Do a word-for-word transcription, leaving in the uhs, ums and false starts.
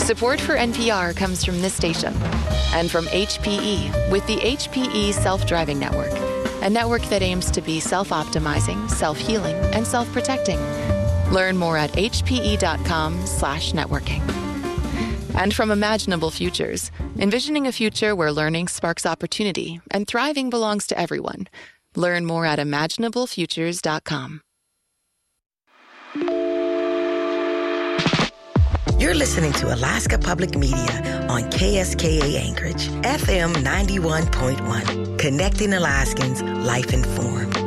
Support for N P R comes from this station and from H P E with the H P E Self-Driving Network, a network that aims to be self-optimizing, self-healing, and self-protecting. Learn more at hpe.com slash networking. And from Imaginable Futures, envisioning a future where learning sparks opportunity and thriving belongs to everyone. Learn more at imaginable futures dot com. You're listening to Alaska Public Media on K S K A Anchorage, F M ninety-one point one, connecting Alaskans, life informed.